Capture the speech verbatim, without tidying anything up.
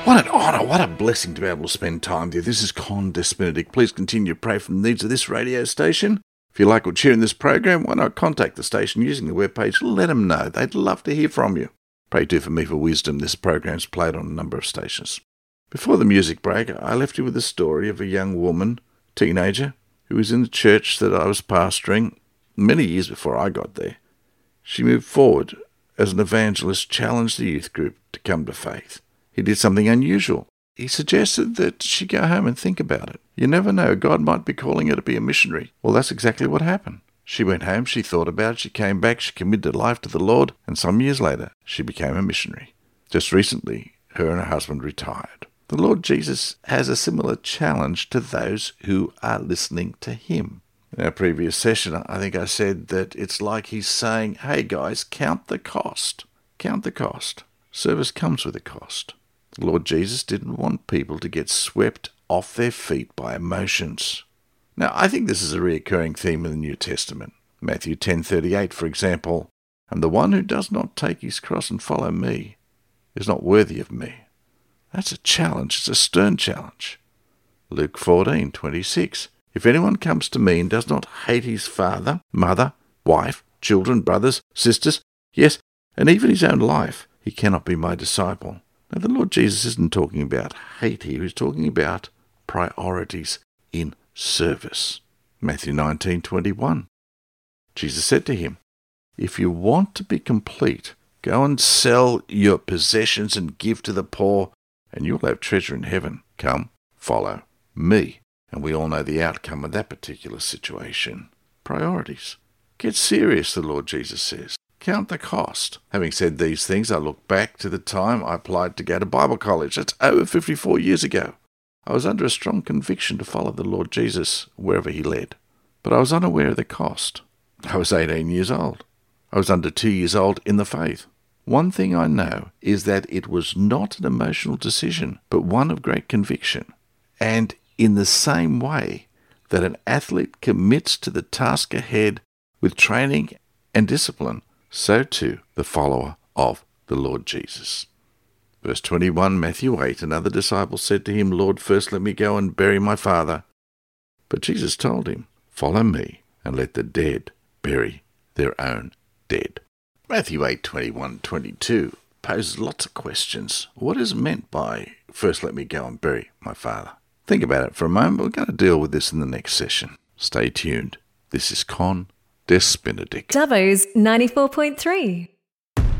What an honour, what a blessing to be able to spend time with you. This is Con Des Benedict. Please continue to pray for the needs of this radio station. If you like what you hear in this program, why not contact the station using the webpage? Let them know. They'd love to hear from you. Pray too for me for wisdom. This program's played on a number of stations. Before the music break, I left you with a story of a young woman, teenager, who was in the church that I was pastoring many years before I got there. She moved forward as an evangelist, challenged the youth group to come to faith. He did something unusual. He suggested that she go home and think about it. You never know, God might be calling her to be a missionary. Well, that's exactly what happened. She went home, she thought about it, she came back, she committed her life to the Lord, and some years later, she became a missionary. Just recently, her and her husband retired. The Lord Jesus has a similar challenge to those who are listening to him. In our previous session, I think I said that it's like he's saying, hey guys, count the cost. Count the cost. Service comes with a cost. The Lord Jesus didn't want people to get swept off their feet by emotions. Now, I think this is a recurring theme in the New Testament. Matthew ten thirty-eight, for example, and the one who does not take his cross and follow me is not worthy of me. That's a challenge. It's a stern challenge. Luke fourteen twenty-six, if anyone comes to me and does not hate his father, mother, wife, children, brothers, sisters, yes, and even his own life, he cannot be my disciple. Now, the Lord Jesus isn't talking about hate here. He's talking about priorities in service. Matthew nineteen twenty-one. Jesus said to him, if you want to be complete, go and sell your possessions and give to the poor, and you'll have treasure in heaven. Come, follow me. And we all know the outcome of that particular situation. Priorities. Get serious, the Lord Jesus says. Count the cost. Having said these things, I look back to the time I applied to go to Bible college. That's over fifty-four years ago. I was under a strong conviction to follow the Lord Jesus wherever he led. But I was unaware of the cost. I was eighteen years old. I was under two years old in the faith. One thing I know is that it was not an emotional decision, but one of great conviction. And in the same way that an athlete commits to the task ahead with training and discipline, so too the follower of the Lord Jesus. Verse twenty-one, Matthew eight, another disciple said to him, Lord, first let me go and bury my father. But Jesus told him, follow me and let the dead bury their own dead. Matthew eight, twenty-one, twenty-two poses lots of questions. What is meant by, first let me go and bury my father? Think about it for a moment. We're going to deal with this in the next session. Stay tuned. This is Con Des Benedict. Dubbo's ninety-four point three.